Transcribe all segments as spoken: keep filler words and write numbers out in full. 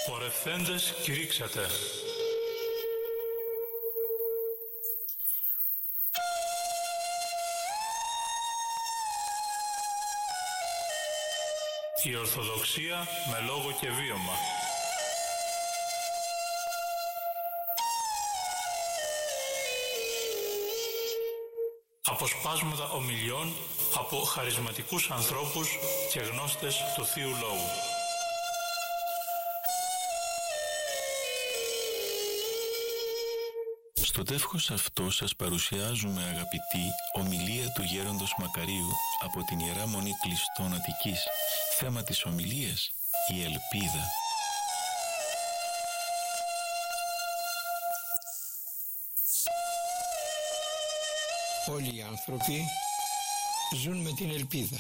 Πορευθέντες κηρύξατε. Η Ορθοδοξία με λόγο και βίωμα. Αποσπάσματα ομιλιών από χαρισματικούς ανθρώπους και γνώστες του Θείου Λόγου. Στο τεύχος αυτό σας παρουσιάζουμε, αγαπητοί, ομιλία του Γέροντος Μακαρίου από την Ιερά Μονή Κλειστών Αττικής. Θέμα της ομιλίας, η ελπίδα. Όλοι οι άνθρωποι ζουν με την ελπίδα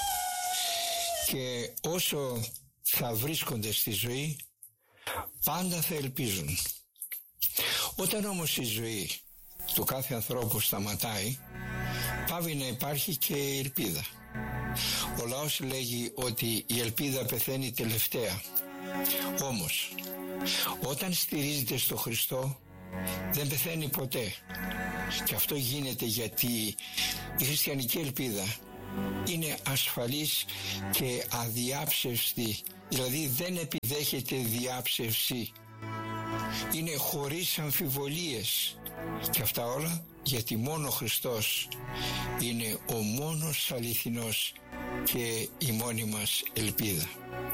και όσο θα βρίσκονται στη ζωή πάντα θα ελπίζουν. Όταν όμως η ζωή του κάθε ανθρώπου σταματάει, πάβει να υπάρχει και η ελπίδα. Ο λαός λέγει ότι η ελπίδα πεθαίνει τελευταία. Όμως όταν στηρίζεται στο Χριστό δεν πεθαίνει ποτέ. Και αυτό γίνεται γιατί η χριστιανική ελπίδα είναι ασφαλής και αδιάψευστη, δηλαδή δεν επιδέχεται διάψευση. Είναι χωρίς αμφιβολίες και αυτά όλα γιατί μόνο ο Χριστός είναι ο μόνος αληθινός και η μόνη μας ελπίδα.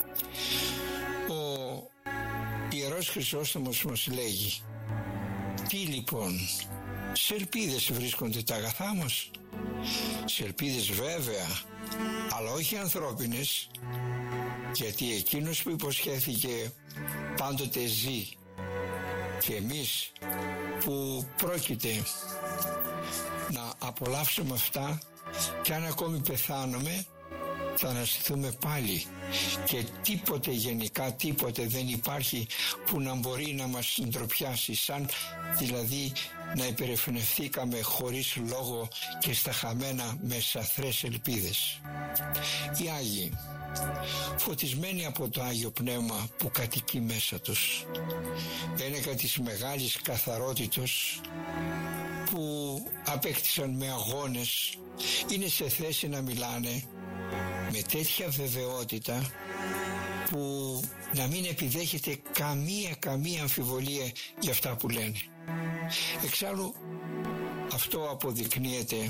Ο Ιερός Χρυσόστομος μας λέγει: τι λοιπόν, σε ελπίδες βρίσκονται τα αγαθά μας? Σε ελπίδες βέβαια, αλλά όχι ανθρώπινες, γιατί εκείνος που υποσχέθηκε πάντοτε ζει. Και εμείς που πρόκειται να απολαύσουμε αυτά και αν ακόμη πεθάνουμε θα αναστηθούμε πάλι και τίποτε, γενικά τίποτε δεν υπάρχει που να μπορεί να μας ντροπιάσει, σαν δηλαδή να υπερευνηθήκαμε χωρίς λόγο και στα χαμένα με σαθρές ελπίδες. Οι Άγιοι, φωτισμένοι από το Άγιο Πνεύμα που κατοικεί μέσα τους, ένεκα της μεγάλης καθαρότητος που απέκτησαν με αγώνες, είναι σε θέση να μιλάνε με τέτοια βεβαιότητα που να μην επιδέχεται καμία καμία αμφιβολία για αυτά που λένε. Εξάλλου αυτό αποδεικνύεται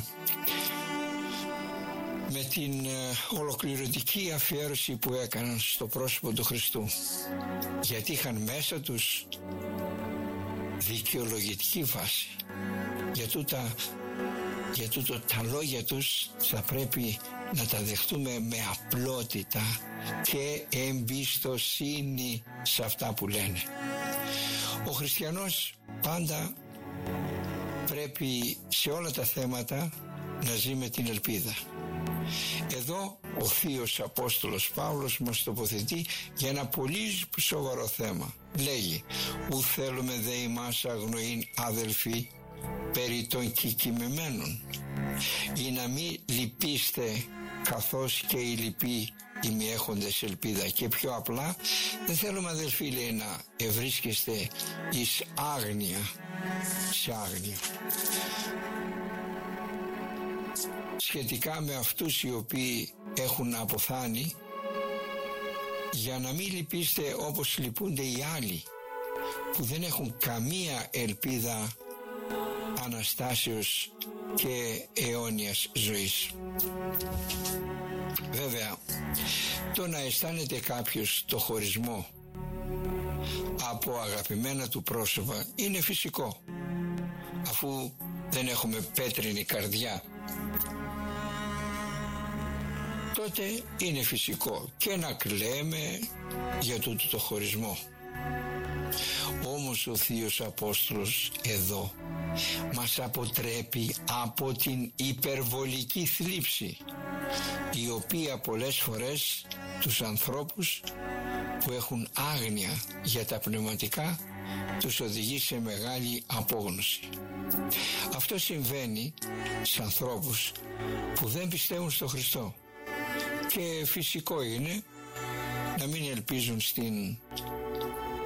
με την ολοκληρωτική αφιέρωση που έκαναν στο πρόσωπο του Χριστού, γιατί είχαν μέσα τους δικαιολογητική βάση. Για τούτα, για τούτο τα λόγια τους θα πρέπει να τα δεχτούμε με απλότητα και εμπιστοσύνη σε αυτά που λένε. Ο χριστιανός πάντα πρέπει σε όλα τα θέματα να ζει με την ελπίδα. Εδώ ο Θείος Απόστολος Παύλος μας τοποθετεί για ένα πολύ σοβαρό θέμα. Λέγει: ου θέλουμε δε ημάς αγνοήν, αδελφοί, περί των κεκοιμημένων, ή να μην λυπήστε καθώς και οι λοιποί ημιέχοντες ελπίδα. Και πιο απλά, δεν θέλουμε, αδελφοί, λέει, να ευρίσκεστε εις άγνοια, σε άγνοια. Σχετικά με αυτούς οι οποίοι έχουν αποθάνει, για να μην λυπήστε όπως λυπούνται οι άλλοι που δεν έχουν καμία ελπίδα Αναστάσεως και αιώνιας ζωής. Βέβαια, το να αισθάνεται κάποιος το χωρισμό από αγαπημένα του πρόσωπα είναι φυσικό, αφού δεν έχουμε πέτρινη καρδιά. Τότε είναι φυσικό και να κλαίμε για τούτο το χωρισμό. Όμως ο Θείος Απόστολος εδώ μας αποτρέπει από την υπερβολική θλίψη, η οποία πολλές φορές τους ανθρώπους που έχουν άγνοια για τα πνευματικά τους οδηγεί σε μεγάλη απόγνωση. Αυτό συμβαίνει σε ανθρώπους που δεν πιστεύουν στο Χριστό και φυσικό είναι να μην ελπίζουν στην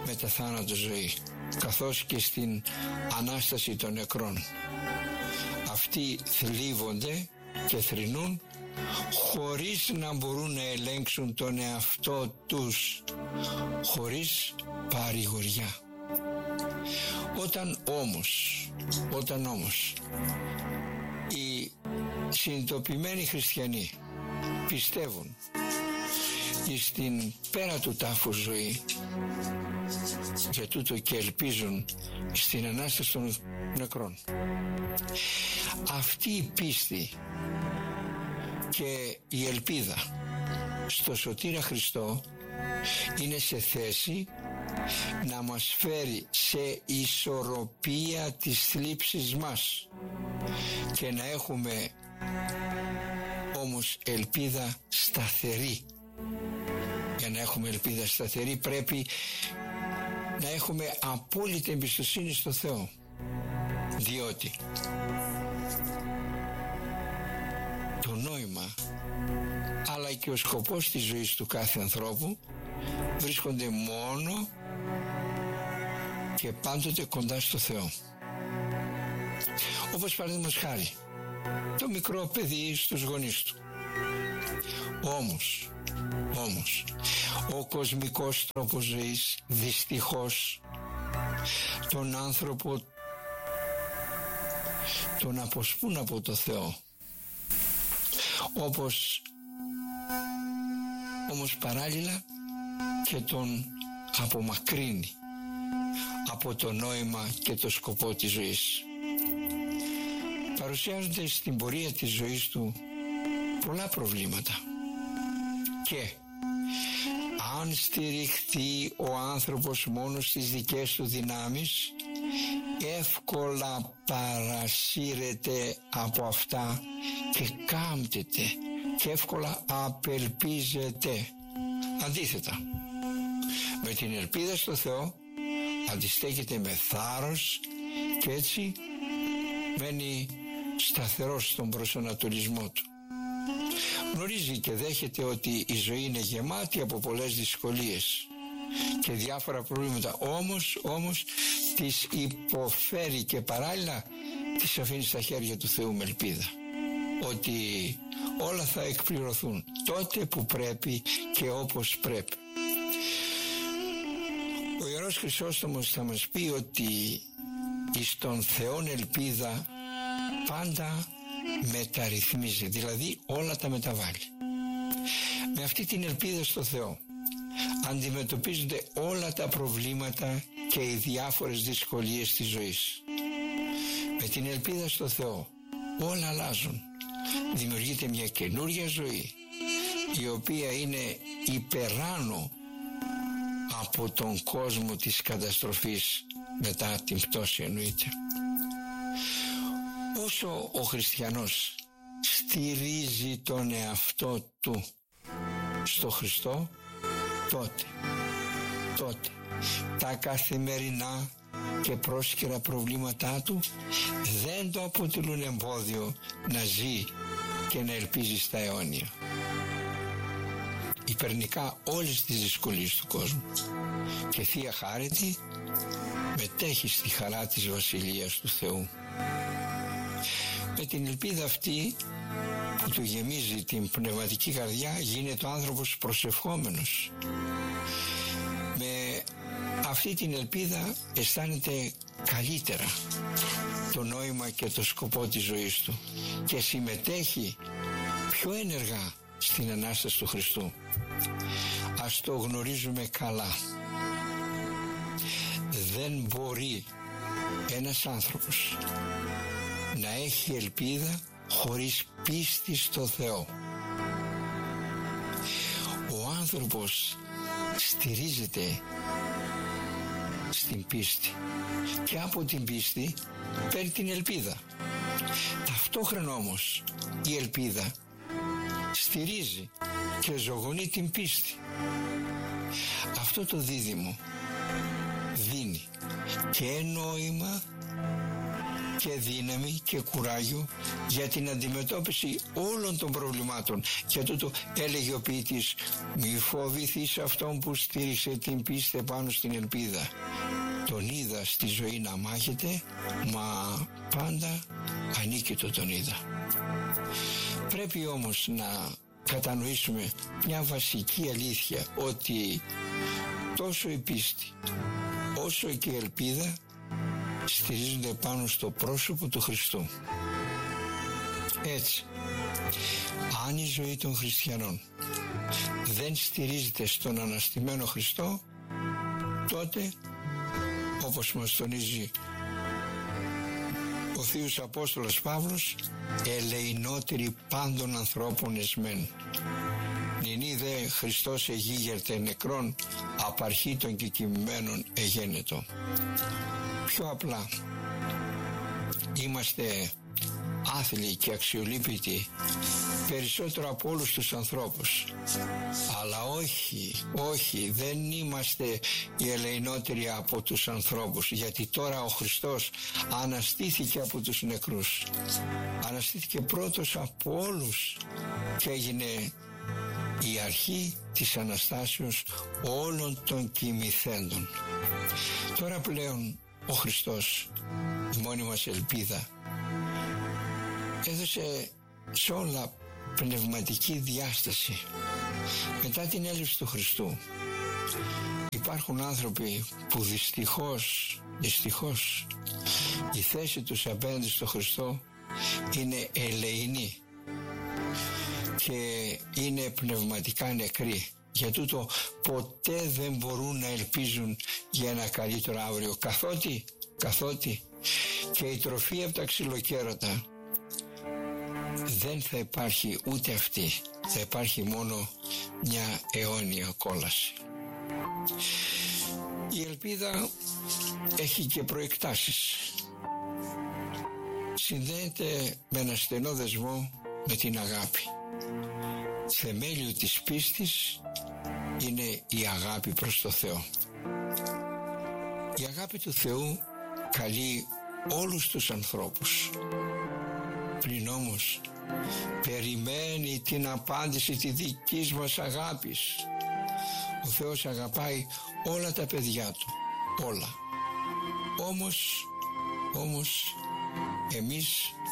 μεταθάνατο ζωή, καθώς και στην Ανάσταση των νεκρών. Αυτοί θλίβονται και θρηνούν χωρίς να μπορούν να ελέγξουν τον εαυτό τους, χωρίς παρηγοριά. Όταν όμως, όταν όμως οι συνειδητοποιημένοι χριστιανοί πιστεύουν στην πέρα του τάφου ζωή, για τούτο και ελπίζουν στην Ανάσταση των νεκρών, αυτή η πίστη και η ελπίδα στο Σωτήρα Χριστό είναι σε θέση να μας φέρει σε ισορροπία τις θλίψεις μας και να έχουμε όμως ελπίδα σταθερή. Για να έχουμε ελπίδα σταθερή πρέπει να έχουμε απόλυτη εμπιστοσύνη στο Θεό, διότι το νόημα αλλά και ο σκοπός της ζωής του κάθε ανθρώπου βρίσκονται μόνο και πάντοτε κοντά στο Θεό. Όπως παραδείγματος χάρη το μικρό παιδί στους γονείς του. Όμως, όμως ο κοσμικός τρόπος ζωής δυστυχώς τον άνθρωπο τον αποσπούν από το Θεό. Όπως όμως παράλληλα και τον απομακρύνει από το νόημα και το σκοπό της ζωής. Παρουσιάζονται στην πορεία της ζωής του πολλά προβλήματα και αν στηριχθεί ο άνθρωπος μόνο στις δικές του δυνάμεις, εύκολα παρασύρεται από αυτά και κάμπτεται και εύκολα απελπίζεται. Αντίθετα, με την ελπίδα στο Θεό αντιστέκεται με θάρρος και έτσι μένει σταθερός στον προσανατολισμό του. Γνωρίζει και δέχεται ότι η ζωή είναι γεμάτη από πολλές δυσκολίες και διάφορα προβλήματα, όμως, όμως τις υποφέρει και παράλληλα τις αφήνει στα χέρια του Θεού με ελπίδα ότι όλα θα εκπληρωθούν τότε που πρέπει και όπως πρέπει. Ο Ιερός Χρυσόστομος θα μας πει ότι εις τον Θεόν ελπίδα πάντα μεταρρυθμίζει, δηλαδή όλα τα μεταβάλλει. Με αυτή την ελπίδα στο Θεό αντιμετωπίζονται όλα τα προβλήματα και οι διάφορες δυσκολίες της ζωής. Με την ελπίδα στο Θεό όλα αλλάζουν. Δημιουργείται μια καινούργια ζωή η οποία είναι υπεράνω από τον κόσμο της καταστροφής μετά την πτώση, εννοείται. Όσο ο χριστιανός στηρίζει τον εαυτό του στο Χριστό, τότε, τότε τα καθημερινά και πρόσκαιρα προβλήματά του δεν το αποτελούν εμπόδιο να ζει και να ελπίζει στα αιώνια. Υπερνικά όλες τις δυσκολίες του κόσμου και Θεία Χάρητη μετέχει στη χαρά της Βασιλείας του Θεού. Με την ελπίδα αυτή που του γεμίζει την πνευματική καρδιά γίνεται ο άνθρωπος προσευχόμενος. Με αυτή την ελπίδα αισθάνεται καλύτερα το νόημα και το σκοπό της ζωής του και συμμετέχει πιο ενεργά στην Ανάσταση του Χριστού. Ας το γνωρίζουμε καλά. Δεν μπορεί ένας άνθρωπος να έχει ελπίδα χωρίς πίστη στο Θεό. Ο άνθρωπος στηρίζεται στην πίστη και από την πίστη παίρνει την ελπίδα. Ταυτόχρονα όμως η ελπίδα στηρίζει και ζωγονεί την πίστη. Αυτό το δίδυμο δίνει και νόημα και δύναμη και κουράγιο για την αντιμετώπιση όλων των προβλημάτων. Για τούτο έλεγε ο ποιητής, μη φοβηθείς αυτόν που στήριξε την πίστη πάνω στην ελπίδα. Τον είδα στη ζωή να μάχεται, μα πάντα ανίκητο τον είδα. Πρέπει όμως να κατανοήσουμε μια βασική αλήθεια, ότι τόσο η πίστη όσο και η ελπίδα στηρίζονται πάνω στο πρόσωπο του Χριστού. Έτσι, αν η ζωή των χριστιανών δεν στηρίζεται στον αναστημένο Χριστό, τότε, όπως μας τονίζει ο Θείος Απόστολος Παύλος, ελεηνότεροι πάντων ανθρώπων εσμέν. Νηνή δε Χριστός εγίγερτε νεκρών, απαρχήτων και κοιμημένων εγένετο. Πιο απλά, είμαστε άθλοι και αξιολύπητοι περισσότερο από όλους τους ανθρώπους. Αλλά όχι, όχι, δεν είμαστε οι ελεηνότεροι από τους ανθρώπους, γιατί τώρα ο Χριστός αναστήθηκε από τους νεκρούς. Αναστήθηκε πρώτος από όλους και έγινε η αρχή της Αναστάσεως όλων των κοιμηθέντων. Τώρα πλέον ο Χριστός, η μόνη μας ελπίδα, έδωσε σε όλα πνευματική διάσταση. Μετά την έλευση του Χριστού υπάρχουν άνθρωποι που δυστυχώς, δυστυχώς η θέση τους απέναντι στο Χριστό είναι ελεηνή και είναι πνευματικά νεκροί. Για τούτο ποτέ δεν μπορούν να ελπίζουν για ένα καλύτερο αύριο, καθότι, καθότι και η τροφή από τα ξυλοκέρατα δεν θα υπάρχει ούτε αυτή, θα υπάρχει μόνο μια αιώνια κόλαση. Η ελπίδα έχει και προεκτάσεις. Συνδέεται με ένα στενό δεσμό με την αγάπη. Θεμέλιο της πίστης είναι η αγάπη προς το Θεό. Η αγάπη του Θεού καλεί όλους τους ανθρώπους. Πλην όμως περιμένει την απάντηση της δικής μας αγάπης. Ο Θεός αγαπάει όλα τα παιδιά Του, όλα. Όμως, όμως εμείς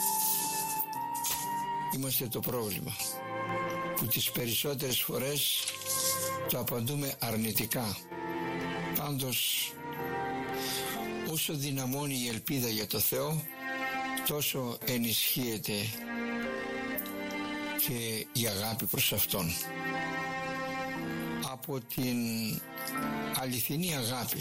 είμαστε το πρόβλημα, που τις περισσότερες φορές το απαντούμε αρνητικά. Πάντως, όσο δυναμώνει η ελπίδα για το Θεό, τόσο ενισχύεται και η αγάπη προς Αυτόν. Από την αληθινή αγάπη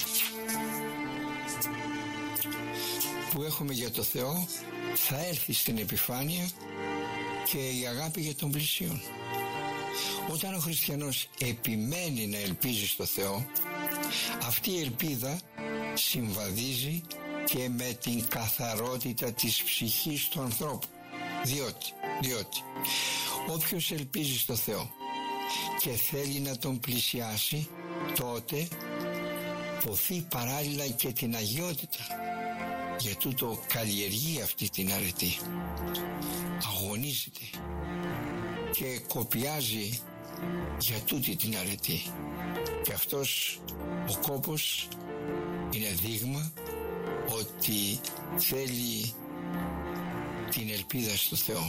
που έχουμε για το Θεό θα έλθει στην επιφάνεια και η αγάπη για τον πλησίον. Όταν ο χριστιανός επιμένει να ελπίζει στο Θεό, αυτή η ελπίδα συμβαδίζει και με την καθαρότητα της ψυχής του ανθρώπου. Διότι, διότι όποιος ελπίζει στο Θεό και θέλει να τον πλησιάσει, τότε ποθεί παράλληλα και την αγιότητα. Για τούτο καλλιεργεί αυτή την αρετή, αγωνίζεται και κοπιάζει για τούτη την αρετή. Και αυτός ο κόπος είναι δείγμα ότι θέλει την ελπίδα στο Θεό.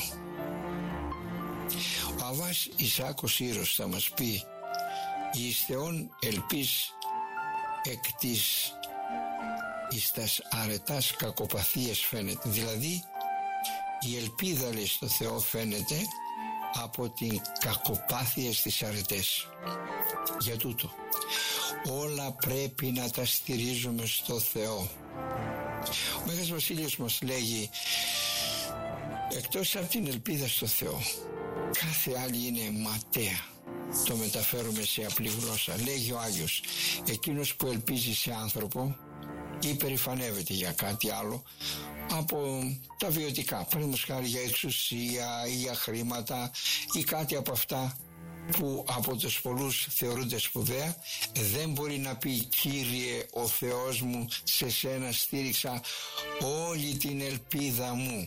Ο Αββάς Ισάκος Ήρος θα μας πει, «Εις Θεόν ελπίς εκ της εις τας αρετάς κακοπαθίες φαίνεται». Δηλαδή η ελπίδα, λέει, στο Θεό φαίνεται από την κακοπάθεια στις αρετές. Για τούτο όλα πρέπει να τα στηρίζουμε στο Θεό. Ο Μέγας Βασίλειος μας λέγει, εκτός από την ελπίδα στο Θεό, κάθε άλλη είναι ματέα. Το μεταφέρουμε σε απλή γλώσσα. Λέγει ο Άγιος, εκείνος που ελπίζει σε άνθρωπο υπερηφανεύεται για κάτι άλλο από τα βιωτικά, παραδείγματος χάρη για εξουσία ή για χρήματα ή κάτι από αυτά, που από τους πολλούς θεωρούνται σπουδαία, δεν μπορεί να πει «Κύριε ο Θεός μου, σε σένα στήριξα όλη την ελπίδα μου».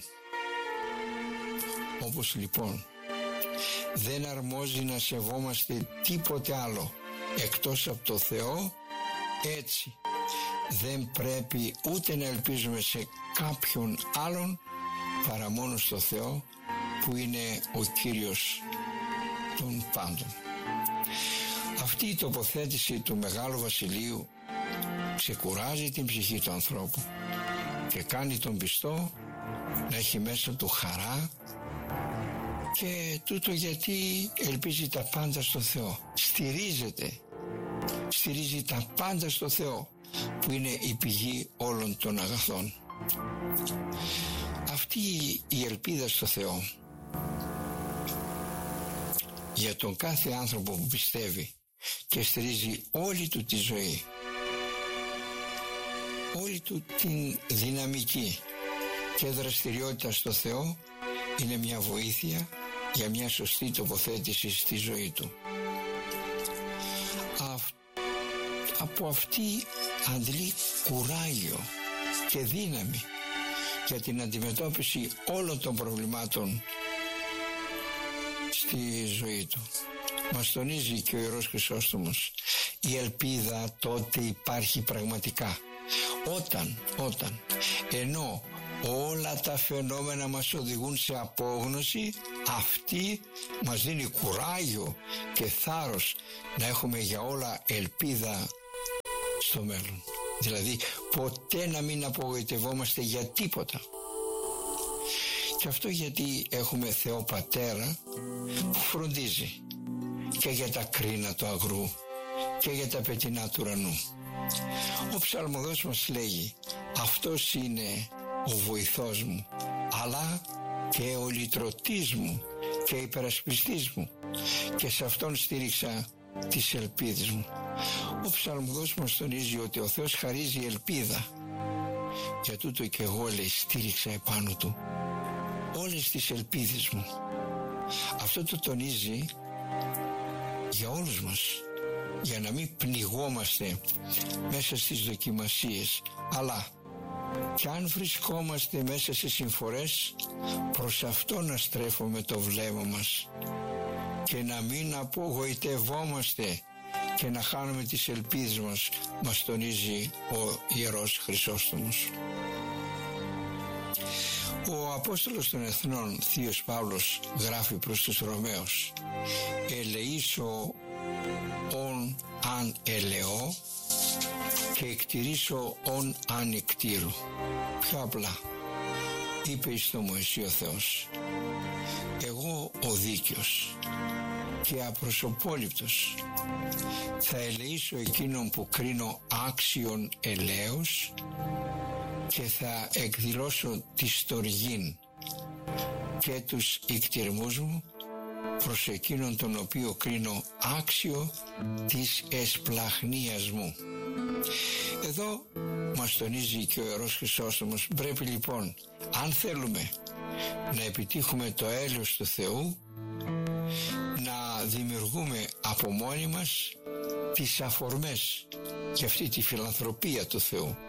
Όπως λοιπόν δεν αρμόζει να σεβόμαστε τίποτε άλλο εκτός από το Θεό, έτσι δεν πρέπει ούτε να ελπίζουμε σε κάποιον άλλον παρά μόνο στο Θεό που είναι ο Κύριος των πάντων. Αυτή η τοποθέτηση του Μεγάλου Βασιλείου ξεκουράζει την ψυχή του ανθρώπου και κάνει τον πιστό να έχει μέσα του χαρά, και τούτο γιατί ελπίζει τα πάντα στο Θεό. Στηρίζεται, στηρίζει τα πάντα στο Θεό που είναι η πηγή όλων των αγαθών. Αυτή η ελπίδα στο Θεό για τον κάθε άνθρωπο που πιστεύει και στηρίζει όλη του τη ζωή, όλη του την δυναμική και δραστηριότητα στο Θεό, είναι μια βοήθεια για μια σωστή τοποθέτηση στη ζωή του. Α, από αυτή αντλεί κουράγιο και δύναμη για την αντιμετώπιση όλων των προβλημάτων στη ζωή του. Μας τονίζει και ο Ιερός Χρυσόστομος, η ελπίδα τότε υπάρχει πραγματικά όταν, όταν ενώ όλα τα φαινόμενα μας οδηγούν σε απόγνωση, αυτή μας δίνει κουράγιο και θάρρος να έχουμε για όλα ελπίδα στο μέλλον. Δηλαδή ποτέ να μην απογοητευόμαστε για τίποτα. Και αυτό γιατί έχουμε Θεό Πατέρα που φροντίζει και για τα κρίνα του αγρού και για τα πετεινά του ουρανού. Ο ψαλμοδός μας λέγει, αυτός είναι ο βοηθός μου, αλλά και ο λυτρωτής μου και υπερασπιστής μου, και σε αυτόν στήριξα τις ελπίδες μου. Ο ψαλμοδός μας τονίζει ότι ο Θεός χαρίζει ελπίδα. Για τούτο και εγώ, λέει, στήριξα επάνω του όλες τις ελπίδες μου. Αυτό το τονίζει για όλους μας, για να μην πνιγόμαστε μέσα στις δοκιμασίες, αλλά κι αν βρισκόμαστε μέσα σε συμφορές, προς αυτό να στρέφουμε το βλέμμα μας και να μην απογοητευόμαστε και να χάνουμε τις ελπίδες μας, μας τονίζει ο Ιερός Χρυσόστομος. Ο Απόστολος των Εθνών Θείος Παύλος γράφει προς τους Ρωμαίους, «Ελεήσω ον αν ελεώ και εκτηρήσω ον αν εκτήρω». Πιο απλά είπε εις το Μωυσή ο Θεός, «Εγώ ο δίκαιος και απροσωπόληπτος θα ελεήσω εκείνον που κρίνω άξιον ελέος και θα εκδηλώσω τη στοργήν και τους ικτηρμούς μου προς εκείνον τον οποίο κρίνω άξιο της εσπλαχνίας μου». Εδώ μας τονίζει και ο Ιερός Χρυσόστομος, πρέπει λοιπόν, αν θέλουμε να επιτύχουμε το έλεος του Θεού, να δημιουργούμε από μόνοι μας τις αφορμές για αυτή τη φιλανθρωπία του Θεού.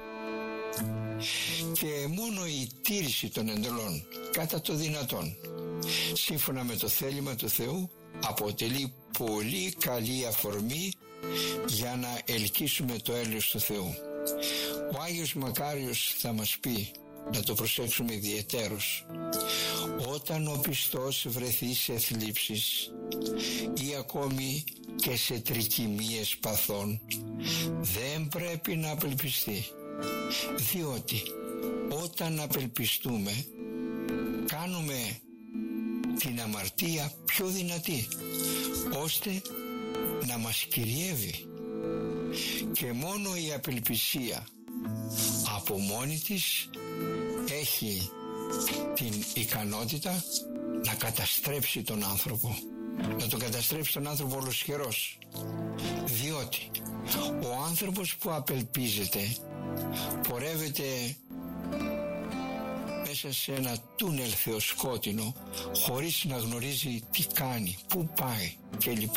Και μόνο η τήρηση των εντολών κατά το δυνατόν, σύμφωνα με το θέλημα του Θεού, αποτελεί πολύ καλή αφορμή για να ελκύσουμε το έλεος του Θεού. Ο Άγιος Μακάριος θα μας πει να το προσέξουμε ιδιαιτέρως. Όταν ο πιστός βρεθεί σε θλίψεις ή ακόμη και σε τρικυμίες παθών, δεν πρέπει να απελπιστεί, διότι όταν απελπιστούμε κάνουμε την αμαρτία πιο δυνατή, ώστε να μας κυριεύει, και μόνο η απελπισία από μόνη της έχει την ικανότητα να καταστρέψει τον άνθρωπο, να τον καταστρέψει τον άνθρωπο ολοσχερός, διότι ο άνθρωπος που απελπίζεται πορεύεται μέσα σε ένα τούνελ θεοσκότεινο, χωρίς να γνωρίζει τι κάνει, πού πάει κλπ.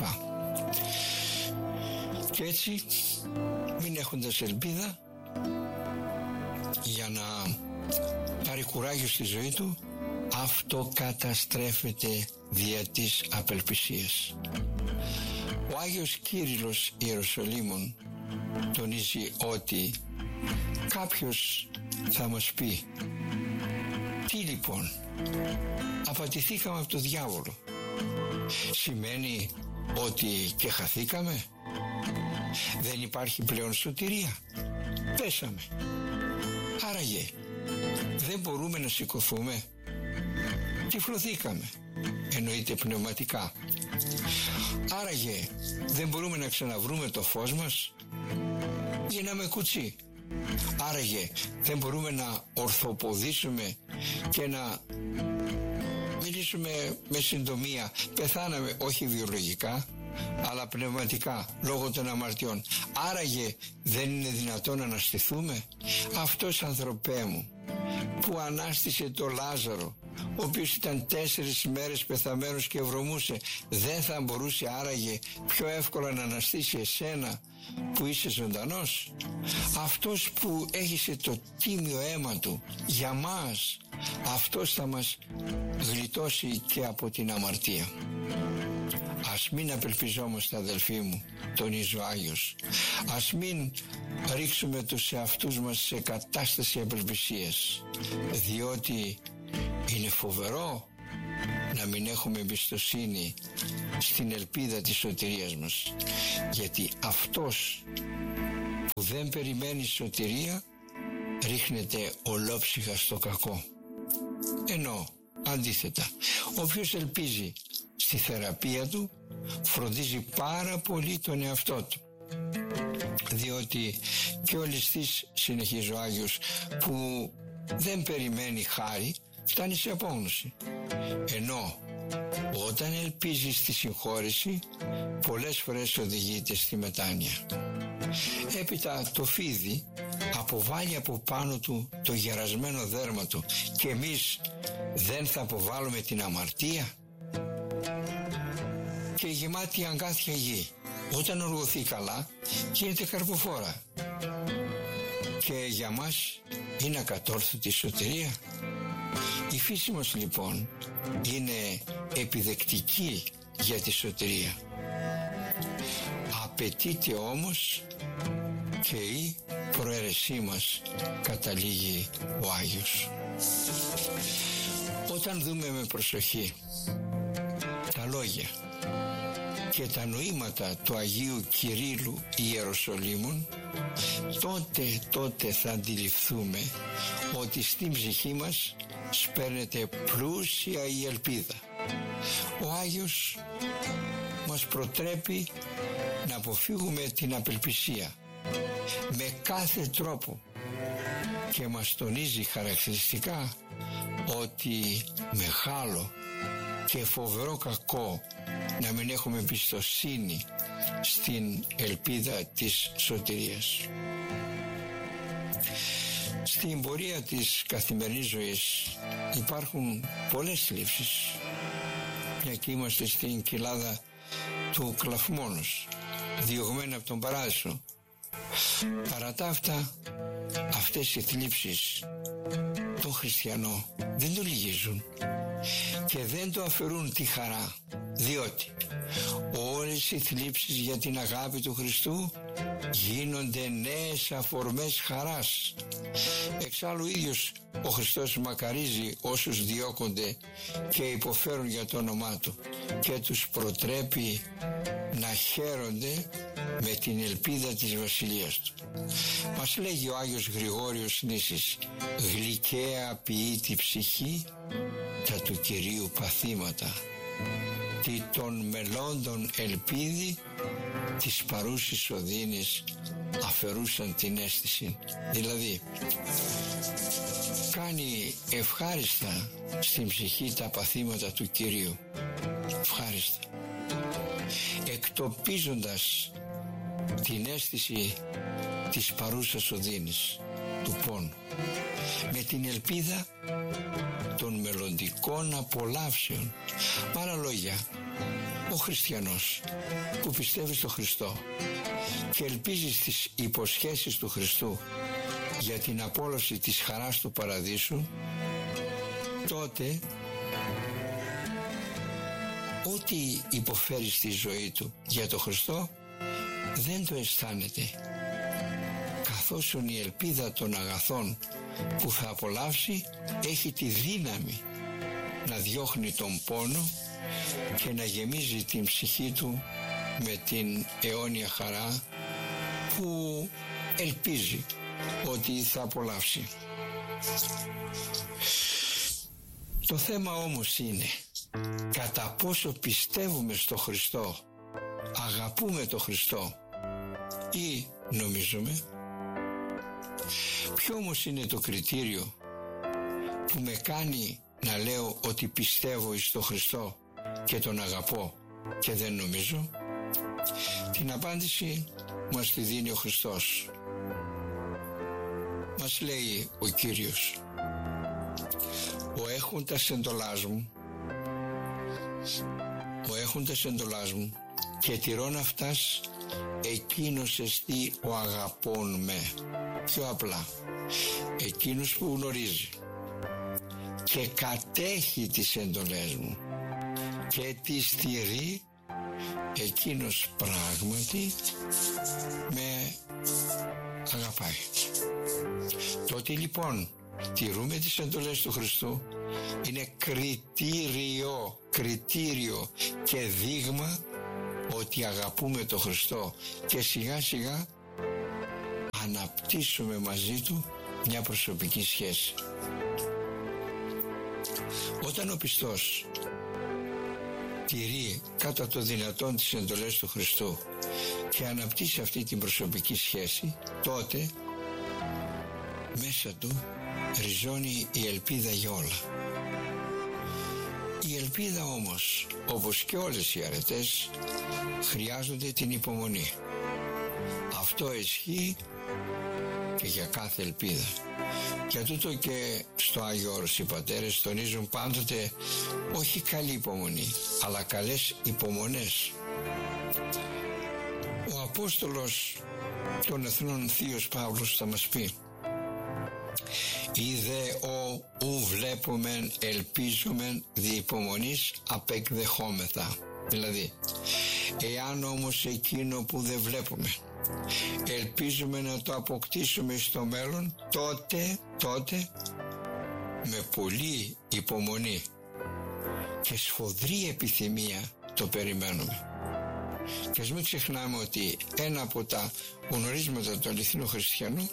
Και έτσι, μην έχοντας ελπίδα, για να πάρει κουράγιο στη ζωή του, αυτοκαταστρέφεται δια της απελπισίας. Ο Άγιος Κύριλλος Ιεροσολύμων τονίζει ότι κάποιος θα μας πει, τι λοιπόν, απατηθήκαμε από το διάβολο, σημαίνει ότι και χαθήκαμε, δεν υπάρχει πλέον σωτηρία, πέσαμε, άραγε δεν μπορούμε να σηκωθούμε, τυφλωθήκαμε, εννοείται πνευματικά, άραγε δεν μπορούμε να ξαναβρούμε το φως μας, γίναμε κουτσί, άραγε δεν μπορούμε να ορθοποδήσουμε και να μιλήσουμε με συντομία, πεθάναμε όχι βιολογικά αλλά πνευματικά λόγω των αμαρτιών, άραγε δεν είναι δυνατόν να αναστηθούμε. Αυτός, ανθρωπέ μου, που ανάστησε το Λάζαρο, ο οποίος ήταν τέσσερις μέρες πεθαμένος και βρωμούσε, δεν θα μπορούσε άραγε πιο εύκολα να αναστήσει εσένα που είσαι ζωντανός? Αυτός που έχισε το τίμιο αίμα του για μας, αυτός θα μας γλιτώσει και από την αμαρτία. Ας μην απελπιζόμαστε, αδελφοί μου, τονίζει ο Άγιος. Ας μην ρίξουμε τους εαυτούς μας σε κατάσταση απελπισίας, διότι είναι φοβερό να μην έχουμε εμπιστοσύνη στην ελπίδα της σωτηρίας μας, γιατί αυτός που δεν περιμένει σωτηρία ρίχνεται ολόψυχα στο κακό. Ενώ αντίθετα, όποιος ελπίζει στη θεραπεία του φροντίζει πάρα πολύ τον εαυτό του, διότι και ο ληστής, συνεχίζει ο Άγιος, που δεν περιμένει χάρη φτάνει σε απόγνωση, ενώ όταν ελπίζει στη συγχώρεση πολλές φορές οδηγείται στη μετάνοια. Έπειτα το φίδι αποβάλλει από πάνω του το γερασμένο δέρμα του, και εμείς δεν θα αποβάλουμε την αμαρτία? Και η γεμάτη αγκάθια γη, όταν οργωθεί καλά, γίνεται καρποφόρα. Και για μας είναι ακατόρθωτη η σωτηρία. Η φύση μας λοιπόν είναι επιδεκτική για τη σωτηρία. Απαιτείται όμως και η προαίρεσή μας, καταλήγει ο Άγιος. Όταν δούμε με προσοχή τα λόγια και τα νοήματα του Αγίου Κυρίλλου Ιεροσολύμων, τότε, τότε θα αντιληφθούμε ότι στην ψυχή μας σπέρνεται πλούσια η ελπίδα. Ο Άγιος μας προτρέπει να αποφύγουμε την απελπισία με κάθε τρόπο και μας τονίζει χαρακτηριστικά ότι μεγάλο και φοβερό κακό να μην έχουμε εμπιστοσύνη στην ελπίδα της σωτηρίας. Στην πορεία της καθημερινής ζωής υπάρχουν πολλές θλίψεις, μια και είμαστε στην κοιλάδα του Κλαφμόνος, διωγμένα από τον Παράδεισο. Παρά τα αυτά, αυτές οι θλίψεις τον χριστιανό δεν το λυγίζουν και δεν το αφαιρούν τη χαρά, διότι όλες οι θλίψεις για την αγάπη του Χριστού γίνονται νέες αφορμές χαράς. Εξάλλου ο ίδιος ο Χριστός μακαρίζει όσους διώκονται και υποφέρουν για το όνομά Του και τους προτρέπει να χαίρονται με την ελπίδα της Βασιλείας Του. Μας λέγει ο Άγιος Γρηγόριος Νήσης, γλυκαία ποιεί τη ψυχή τα του Κυρίου παθήματα, τι των μελώντων ελπίδη της παρούσης οδύνης αφαιρούσαν την αίσθηση. Δηλαδή κάνει ευχάριστα στην ψυχή τα παθήματα του Κυρίου, ευχάριστα, εκτοπίζοντας την αίσθηση της παρούσας οδύνης, του πόνου, με την ελπίδα των μελλοντικών απολαύσεων. Με άλλα λόγια, ο χριστιανός που πιστεύει στο Χριστό και ελπίζει στις υποσχέσεις του Χριστού για την απόλαυση της χαράς του παραδείσου, τότε ό,τι υποφέρει στη ζωή του για το Χριστό δεν το αισθάνεται, καθώς η ελπίδα των αγαθών που θα απολαύσει έχει τη δύναμη να διώχνει τον πόνο και να γεμίζει την ψυχή του με την αιώνια χαρά που ελπίζει ότι θα απολαύσει. Το θέμα όμως είναι κατά πόσο πιστεύουμε στο Χριστό, αγαπούμε το Χριστό ή νομίζουμε. Ποιο όμως είναι το κριτήριο που με κάνει να λέω ότι πιστεύω στο Χριστό και τον αγαπώ και δεν νομίζω? Την απάντηση μας τη δίνει ο Χριστός. Μας λέει ο Κύριος: ο έχοντας εντολάς μου, ο έχοντας εντολάς μου και τηρών αυτάς, εκείνος εστί ο αγαπών με. Πιο απλά, εκείνος που γνωρίζει και κατέχει τις εντολές μου και τις τηρεί, εκείνος πράγματι με αγαπάει. Τότε λοιπόν τηρούμε τις εντολές του Χριστού, είναι κριτήριο, κριτήριο και δείγμα ότι αγαπούμε τον Χριστό και σιγά σιγά αναπτύσσουμε μαζί του μια προσωπική σχέση. Όταν ο πιστός τηρεί κατά το δυνατόν τις εντολές του Χριστού και αναπτύσσει αυτή την προσωπική σχέση, τότε μέσα του ριζώνει η ελπίδα για όλα. Η ελπίδα όμως, όπως και όλες οι αρετές, χρειάζονται την υπομονή. Αυτό ισχύει και για κάθε ελπίδα. Για τούτο και στο Άγιο Όρος οι πατέρες τονίζουν πάντοτε όχι καλή υπομονή, αλλά καλές υπομονές. Ο Απόστολος των Εθνών Θείος Παύλος θα μας πει: «Είδε ο ου βλέπομεν ελπίζομεν δι' υπομονής απεκδεχόμεθα». Δηλαδή, εάν όμως εκείνο που δεν βλέπουμε ελπίζουμε να το αποκτήσουμε στο μέλλον, τότε, τότε με πολλή υπομονή και σφοδρή επιθυμία το περιμένουμε. Και ας μην ξεχνάμε ότι ένα από τα γνωρίσματα του αληθινού χριστιανού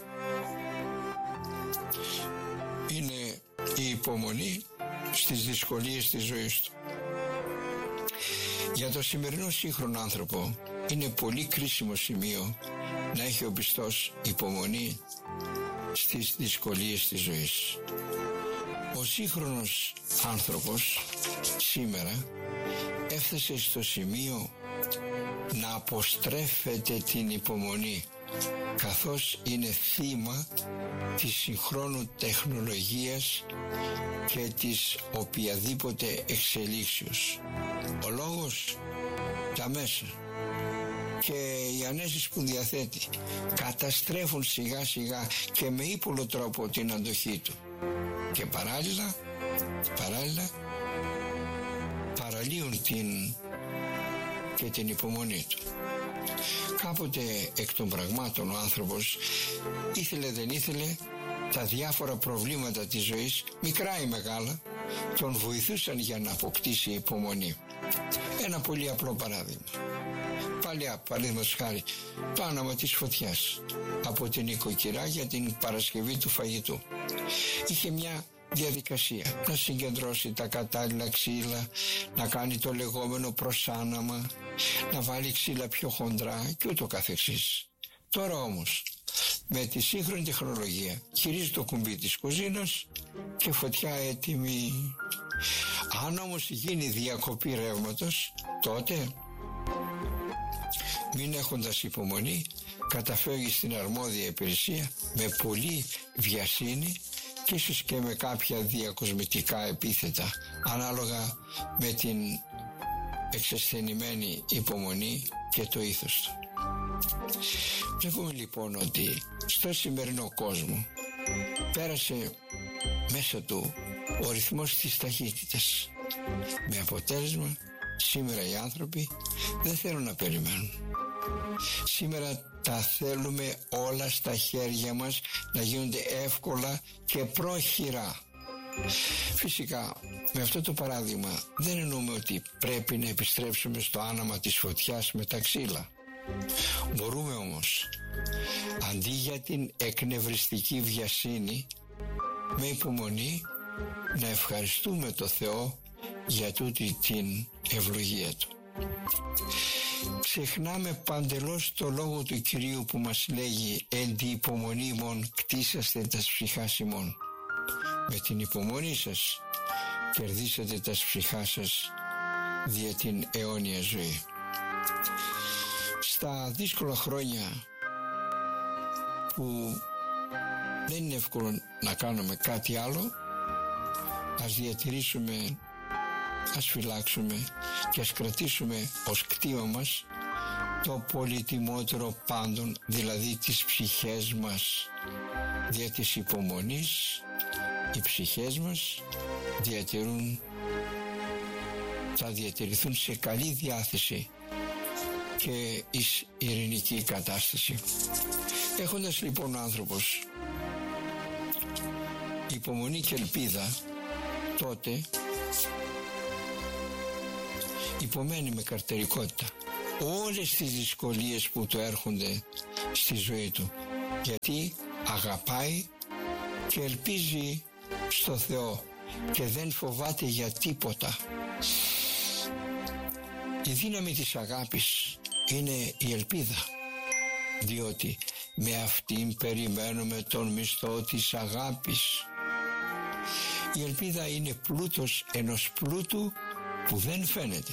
είναι η υπομονή στις δυσκολίες της ζωής του. Για το σημερινό σύγχρονο άνθρωπο είναι πολύ κρίσιμο σημείο να έχει ο πιστός υπομονή στις δυσκολίες της ζωής. Ο σύγχρονος άνθρωπος σήμερα έφτασε στο σημείο να αποστρέφεται την υπομονή, καθώς είναι θύμα της συγχρόνου τεχνολογίας και της οποιαδήποτε εξελίξεως. Ο λόγος, τα μέσα και οι ανέσεις που διαθέτει καταστρέφουν σιγά σιγά και με ύπουλο τρόπο την αντοχή του και παράλληλα, παράλληλα παραλύουν την και την υπομονή του. Κάποτε εκ των πραγμάτων ο άνθρωπος ήθελε δεν ήθελε τα διάφορα προβλήματα της ζωής, μικρά ή μεγάλα, τον βοηθούσαν για να αποκτήσει υπομονή. Ένα πολύ απλό παράδειγμα. Παλιά, παραδείγματος χάρη, το άναμα της φωτιάς από την οικοκυρά για την παρασκευή του φαγητού. Είχε μια διαδικασία να συγκεντρώσει τα κατάλληλα ξύλα, να κάνει το λεγόμενο προσάναμα, να βάλει ξύλα πιο χοντρά και ούτω καθεξής. Τώρα όμως με τη σύγχρονη τεχνολογία γυρίζει το κουμπί της κουζίνας και φωτιά έτοιμη. Αν όμως γίνει διακοπή ρεύματος, τότε μην έχοντας υπομονή καταφεύγει στην αρμόδια υπηρεσία με πολύ βιασύνη και ίσως και με κάποια διακοσμητικά επίθετα ανάλογα με την εξασθενημένη υπομονή και το ήθος του. Βλέπουμε λοιπόν ότι στο σημερινό κόσμο πέρασε μέσα του ο ρυθμός της ταχύτητας, με αποτέλεσμα σήμερα οι άνθρωποι δεν θέλουν να περιμένουν. Σήμερα τα θέλουμε όλα στα χέρια μας να γίνονται εύκολα και πρόχειρα. Φυσικά με αυτό το παράδειγμα δεν εννοούμε ότι πρέπει να επιστρέψουμε στο άναμα της φωτιάς με τα ξύλα. Μπορούμε όμως αντί για την εκνευριστική βιασύνη με υπομονή να ευχαριστούμε το Θεό για τούτη την ευλογία Του. Ξεχνάμε παντελώς το λόγο του Κυρίου που μας λέγει «Εν τη υπομονή ημών κτίσαστε τας ψυχάς ημών». Με την υπομονή σας κερδίσατε τας ψυχάς σας δια την αιώνια ζωή. Στα δύσκολα χρόνια που δεν είναι εύκολο να κάνουμε κάτι άλλο, ας διατηρήσουμε, ας φυλάξουμε και ας κρατήσουμε ως κτήμα μας το πολυτιμότερο πάντων, δηλαδή τις ψυχές μας. Δια της υπομονής οι ψυχές μας διατηρούν, θα διατηρηθούν σε καλή διάθεση και εις ειρηνική κατάσταση. Έχοντας λοιπόν ο άνθρωπος υπομονή και ελπίδα, τότε υπομένει με καρτερικότητα όλες τις δυσκολίες που του έρχονται στη ζωή του, γιατί αγαπάει και ελπίζει στο Θεό και δεν φοβάται για τίποτα. Η δύναμη της αγάπης είναι η ελπίδα, διότι με αυτήν περιμένουμε τον μισθό της αγάπης. Η ελπίδα είναι πλούτος ενός πλούτου που δεν φαίνεται.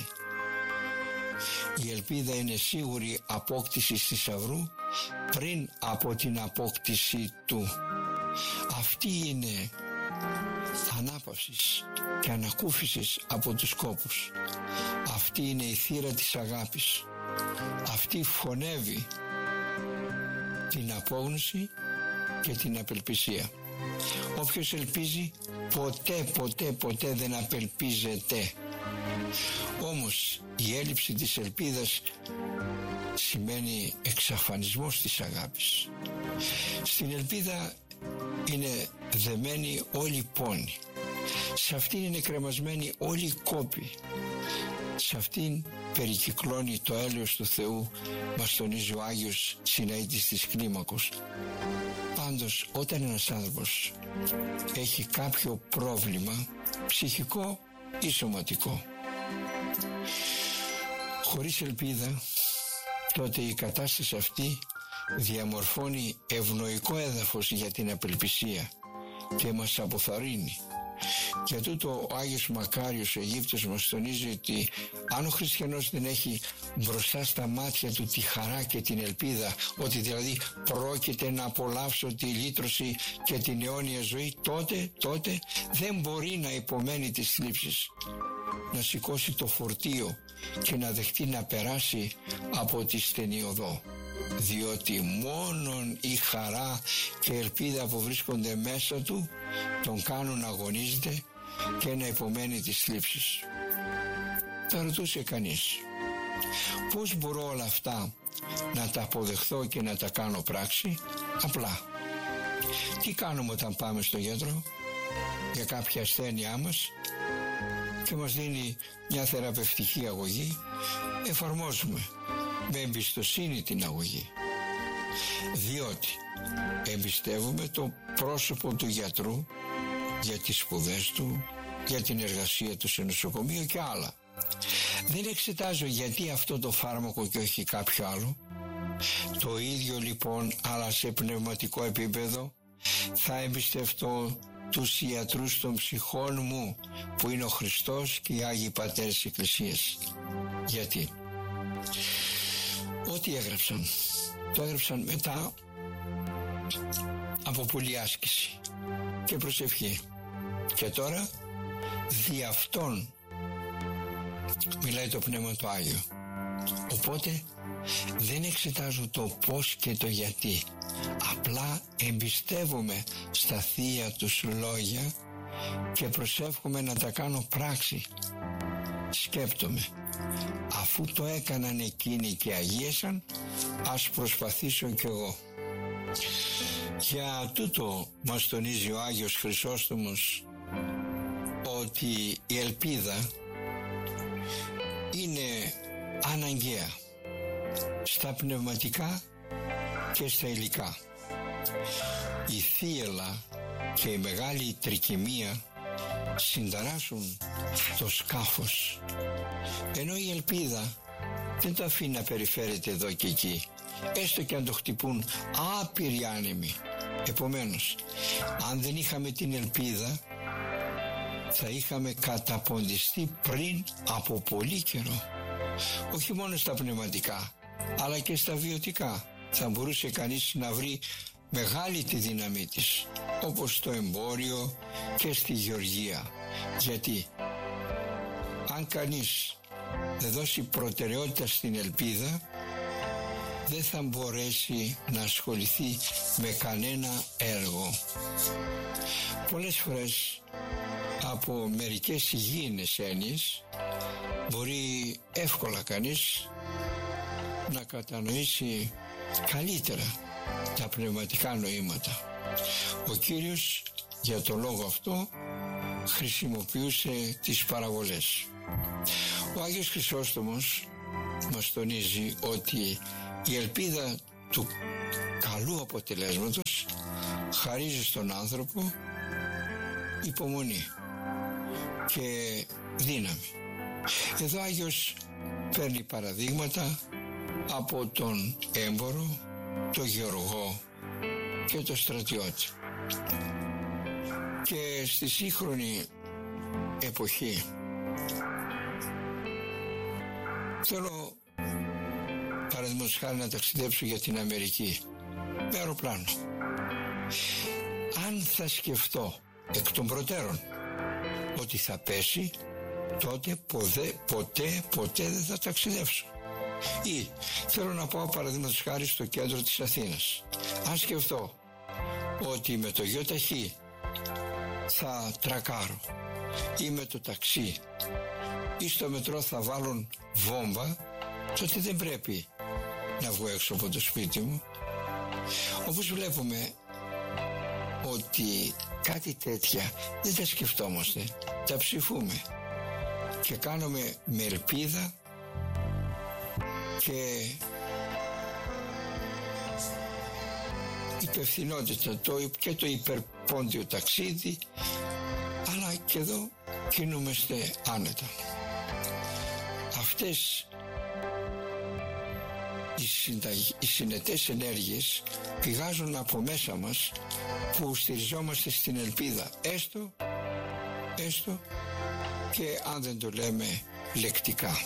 Η ελπίδα είναι σίγουρη απόκτηση θησαυρού πριν από την απόκτηση του. Αυτή είναι ανάπαυσης και ανακούφισης από τους κόπους. Αυτή είναι η θύρα της αγάπης. Αυτή φωνεύει την απόγνωση και την απελπισία. Όποιος ελπίζει ποτέ ποτέ ποτέ δεν απελπίζεται. Όμως η έλλειψη της ελπίδας σημαίνει εξαφανισμός της αγάπης. Στην ελπίδα είναι δεμένη όλη η πόνη. Σε αυτήν είναι κρεμασμένη όλη η κόπη. Σε αυτήν περικυκλώνει το έλεος του Θεού, μας τονίζει ο Άγιος Συναήτης της Κλίμακος. Πάντως όταν ένας άνθρωπος έχει κάποιο πρόβλημα ψυχικό ή σωματικό, χωρίς ελπίδα, τότε η κατάσταση αυτή διαμορφώνει ευνοϊκό έδαφος για την απελπισία και μας αποθαρρύνει. Για τούτο ο Άγιος Μακάριος ο Αιγύπτος μας τονίζει ότι αν ο χριστιανός δεν έχει μπροστά στα μάτια του τη χαρά και την ελπίδα, ότι δηλαδή πρόκειται να απολαύσω τη λύτρωση και την αιώνια ζωή, τότε, τότε δεν μπορεί να υπομένει τις θλίψεις, να σηκώσει το φορτίο και να δεχτεί να περάσει από τη στενή οδό, διότι μόνον η χαρά και ελπίδα που βρίσκονται μέσα του τον κάνουν να αγωνίζεται και να υπομένει τις θλίψεις. Θα ρωτούσε κανείς, πώς μπορώ όλα αυτά να τα αποδεχθώ και να τα κάνω πράξη? Απλά. Τι κάνουμε όταν πάμε στο γιατρό για κάποια ασθένειά μας και μας δίνει μια θεραπευτική αγωγή? Εφαρμόζουμε με εμπιστοσύνη την αγωγή, διότι εμπιστεύουμε το πρόσωπο του γιατρού για τις σπουδές του, για την εργασία του σε νοσοκομείο και άλλα. Δεν εξετάζω γιατί αυτό το φάρμακο και όχι κάποιο άλλο. Το ίδιο λοιπόν, αλλά σε πνευματικό επίπεδο, θα εμπιστευτώ τους ιατρούς των ψυχών μου, που είναι ο Χριστός και οι Άγιοι Πατέρες της Εκκλησίας. Γιατί ό,τι έγραψαν Το έγραψαν μετά από πολλή άσκηση και προσευχή. Και τώρα δι' αυτόν μιλάει το Πνεύμα το Άγιο. Οπότε δεν εξετάζω το πώς και το γιατί. Απλά εμπιστεύομαι στα θεία τους λόγια και προσεύχομαι να τα κάνω πράξη. Σκέπτομαι, αφού το έκαναν εκείνοι και αγίασαν, ας προσπαθήσω κι εγώ. Για τούτο μας τονίζει ο Άγιος Χρυσόστομος ότι η ελπίδα είναι αναγκαία στα πνευματικά και στα υλικά. Η θύελλα και η μεγάλη τρικυμία συνταράσσουν το σκάφος, ενώ η ελπίδα δεν το αφήνει να περιφέρεται εδώ και εκεί, έστω και αν το χτυπούν άπειροι άνεμοι. Επομένως, αν δεν είχαμε την ελπίδα, θα είχαμε καταποντιστεί πριν από πολύ καιρό. Όχι μόνο στα πνευματικά, αλλά και στα βιωτικά. Θα μπορούσε κανείς να βρει μεγάλη τη δύναμή της, όπως στο εμπόριο και στη γεωργία. Γιατί αν κανείς δεν δώσει προτεραιότητα στην ελπίδα, δεν θα μπορέσει να ασχοληθεί με κανένα έργο. Πολλές φορές από μερικές υγιεινές έννοιες μπορεί εύκολα κανείς να κατανοήσει καλύτερα τα πνευματικά νοήματα. Ο Κύριος για το λόγο αυτό χρησιμοποιούσε τις παραβολές. Ο Άγιος Χρυσόστομος μας τονίζει ότι η ελπίδα του καλού αποτελέσματος χαρίζει στον άνθρωπο υπομονή και δύναμη. Εδώ ο Άγιος παίρνει παραδείγματα από τον έμπορο, τον γεωργό και τον στρατιώτη. Και στη σύγχρονη εποχή θέλω παραδείγματος χάρη να ταξιδέψω για την Αμερική με αεροπλάνο. Αν θα σκεφτώ εκ των προτέρων ότι θα πέσει, τότε ποτέ, ποτέ, ποτέ δεν θα ταξιδέψω. Ή θέλω να πάω παραδείγματος χάρη στο κέντρο της Αθήνας. Αν σκεφτώ ότι με το ΙΟΤΑΧΗ θα τρακάρω ή με το ταξί ή στο μετρό θα βάλουν βόμβα, τότε δεν πρέπει να βγω έξω από το σπίτι μου. Όπως βλέπουμε ότι κάτι τέτοια δεν τα σκεφτόμαστε, τα ψηφούμε και κάνουμε με ελπίδα και υπευθυνότητα το, και το υπερπόντιο ταξίδι, αλλά και εδώ κινούμαστε άνετα. Αυτές οι, συντα... οι συνετές ενέργειες πηγάζουν από μέσα μας, που στηριζόμαστε στην ελπίδα, έστω, έστω και αν δεν το λέμε λεκτικά.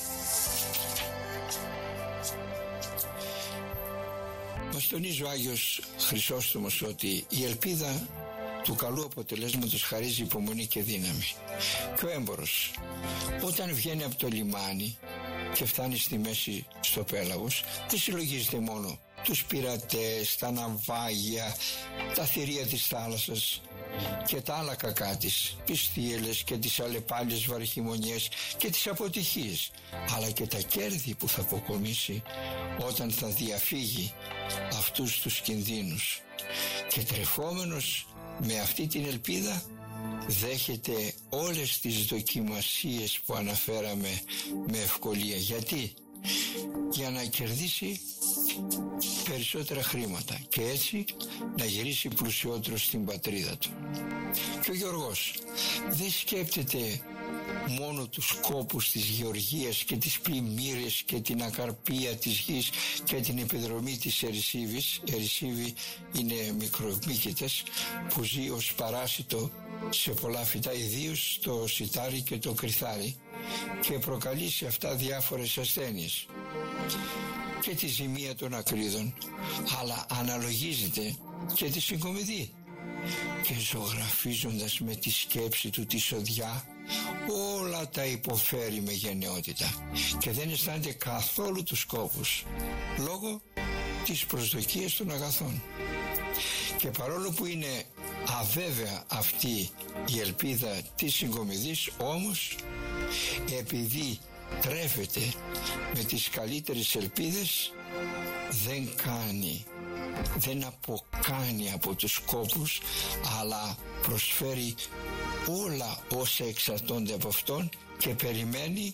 Μας τονίζει ο Άγιος Χρυσόστομος ότι η ελπίδα του καλού αποτελέσματος χαρίζει υπομονή και δύναμη. Και ο έμπορος, όταν βγαίνει από το λιμάνι και φτάνει στη μέση στο πέλαγος, δεν συλλογίζεται μόνο τους πειρατές, τα ναυάγια, τα θηρία της θάλασσας και τα άλλα κακά της, τις θύελλες και τις αλλεπάλληλες βαρχημονιές και τις αποτυχίες, αλλά και τα κέρδη που θα αποκομίσει όταν θα διαφύγει αυτούς τους κινδύνους. Και τρεφόμενος με αυτή την ελπίδα δέχεται όλες τις δοκιμασίες που αναφέραμε με ευκολία. Γιατί? Για να κερδίσει περισσότερα χρήματα και έτσι να γυρίσει πλουσιότερο στην πατρίδα του. Και ο Γιώργος δεν σκέπτεται μόνο τους κόπους της γεωργίας και τις πλημμύρες και την ακαρπία της γης και την επιδρομή της ερησίβης. Η ερησίβη είναι μικρομύκητες που ζει ως παράσιτο σε πολλά φυτά, ιδίως το σιτάρι και το κρυθάρι, και προκαλεί σε αυτά διάφορες ασθένειες. και τη ζημία των ακρίδων, αλλά αναλογίζεται και τη συγκομιδή. Και ζωγραφίζοντας με τη σκέψη του τη σοδιά, όλα τα υποφέρει με γενναιότητα και δεν αισθάνεται καθόλου τους κόπους, λόγω της προσδοκίας των αγαθών. Και παρόλο που είναι αβέβαια αυτή η ελπίδα της συγκομιδής, όμως επειδή τρέφεται με τις καλύτερες ελπίδες, δεν κάνει, δεν αποκάνει από τους κόπους, αλλά προσφέρει όλα όσα εξαρτώνται από αυτόν και περιμένει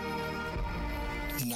να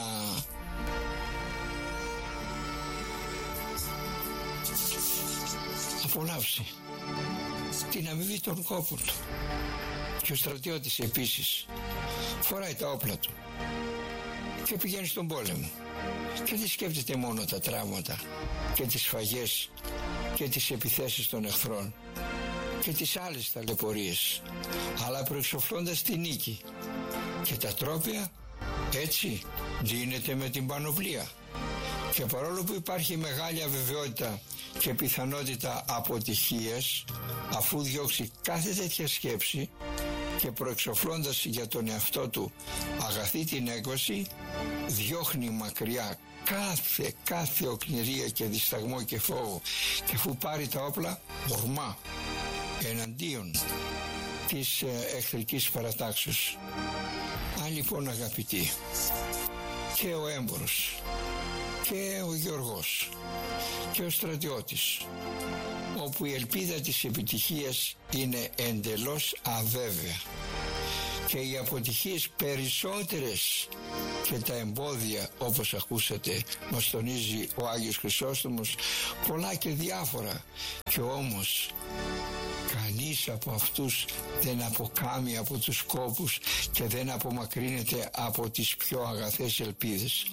απολαύσει την αμοιβή των κόπων του. Και ο στρατιώτης επίσης φοράει τα όπλα του και πηγαίνει στον πόλεμο και δεν σκέφτεται μόνο τα τραύματα και τις σφαγές και τις επιθέσεις των εχθρών και τις άλλες ταλαιπωρίες, αλλά προεξοφλώντας τη νίκη, και τα τρόπια έτσι δίνεται με την πανοπλία. Και παρόλο που υπάρχει μεγάλη αβεβαιότητα και πιθανότητα αποτυχίας, αφού διώξει κάθε τέτοια σκέψη και προεξοφλώντας για τον εαυτό του αγαθή την έκβαση, διώχνει μακριά κάθε, κάθε οκνηρία και δισταγμό και φόβο, και αφού πάρει τα όπλα ορμά εναντίον της ε, εχθρικής παρατάξεως. Αν λοιπόν, αγαπητοί, και ο έμπορος και ο γεωργός και ο στρατιώτης, όπου η ελπίδα της επιτυχίας είναι εντελώς αβέβαια και οι αποτυχίες περισσότερες και τα εμπόδια, όπως ακούσατε, μας τονίζει ο Άγιος Χρυσόστομος, πολλά και διάφορα, και όμως κανείς από αυτούς δεν αποκάμει από τους κόπους και δεν απομακρύνεται από τις πιο αγαθές ελπίδες.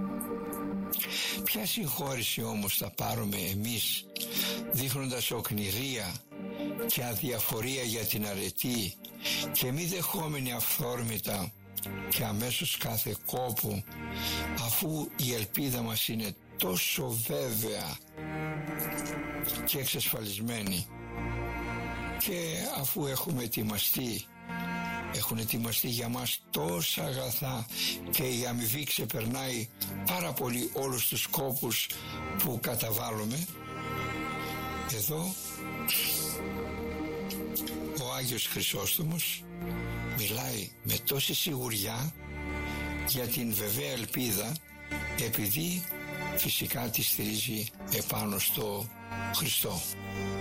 Ποια συγχώρηση όμως θα πάρουμε εμείς, δείχνοντας οκνηρία και αδιαφορία για την αρετή και μη δεχόμενοι αυθόρμητα και αμέσως κάθε κόπο, αφού η ελπίδα μας είναι τόσο βέβαια και εξασφαλισμένη, και αφού έχουμε ετοιμαστεί, έχουν ετοιμαστεί για μας τόσα αγαθά και η αμοιβή ξεπερνάει πάρα πολύ όλους τους κόπους που καταβάλουμε. Εδώ ο Άγιος Χρυσόστομος μιλάει με τόση σιγουριά για την βεβαία ελπίδα, επειδή φυσικά τη στηρίζει επάνω στο Χριστό.